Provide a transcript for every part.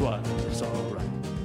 what is alright.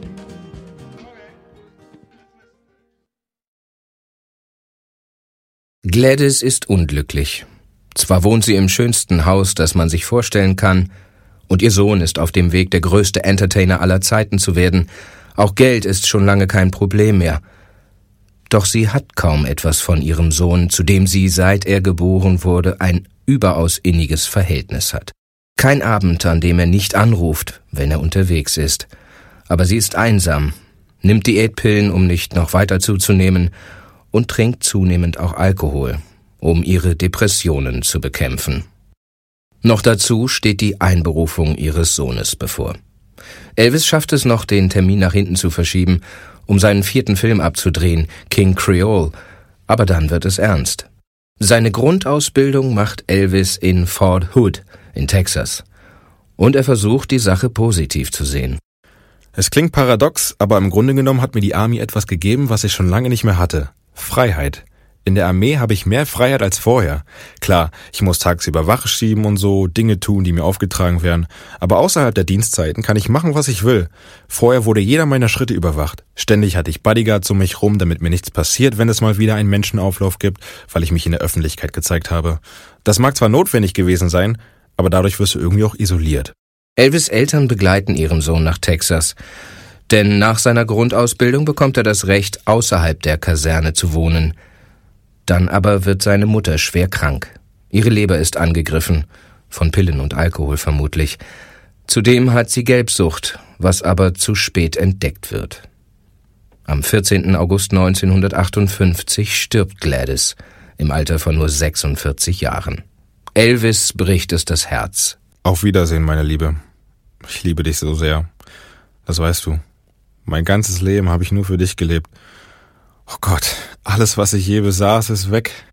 Gladys ist unglücklich. Zwar wohnt sie im schönsten Haus, das man sich vorstellen kann, und ihr Sohn ist auf dem Weg, der größte Entertainer aller Zeiten zu werden. Auch Geld ist schon lange kein Problem mehr. Doch sie hat kaum etwas von ihrem Sohn, zu dem sie, seit er geboren wurde, ein überaus inniges Verhältnis hat. Kein Abend, an dem er nicht anruft, wenn er unterwegs ist. Aber sie ist einsam, nimmt Diätpillen, um nicht noch weiter zuzunehmen, und trinkt zunehmend auch Alkohol, um ihre Depressionen zu bekämpfen. Noch dazu steht die Einberufung ihres Sohnes bevor. Elvis schafft es noch, den Termin nach hinten zu verschieben, um seinen 4. Film abzudrehen, King Creole, aber dann wird es ernst. Seine Grundausbildung macht Elvis in Fort Hood in Texas. Und er versucht, die Sache positiv zu sehen. Es klingt paradox, aber im Grunde genommen hat mir die Army etwas gegeben, was ich schon lange nicht mehr hatte. Freiheit. In der Armee habe ich mehr Freiheit als vorher. Klar, ich muss tagsüber Wache schieben und so, Dinge tun, die mir aufgetragen werden. Aber außerhalb der Dienstzeiten kann ich machen, was ich will. Vorher wurde jeder meiner Schritte überwacht. Ständig hatte ich Bodyguards um mich rum, damit mir nichts passiert, wenn es mal wieder einen Menschenauflauf gibt, weil ich mich in der Öffentlichkeit gezeigt habe. Das mag zwar notwendig gewesen sein, aber dadurch wirst du irgendwie auch isoliert. Elvis' Eltern begleiten ihren Sohn nach Texas. Denn nach seiner Grundausbildung bekommt er das Recht, außerhalb der Kaserne zu wohnen. Dann aber wird seine Mutter schwer krank. Ihre Leber ist angegriffen, von Pillen und Alkohol vermutlich. Zudem hat sie Gelbsucht, was aber zu spät entdeckt wird. Am 14. August 1958 stirbt Gladys, im Alter von nur 46 Jahren. Elvis bricht es das Herz. Auf Wiedersehen, meine Liebe. Ich liebe dich so sehr. Das weißt du. Mein ganzes Leben habe ich nur für dich gelebt. Oh Gott, alles, was ich je besaß, ist weg.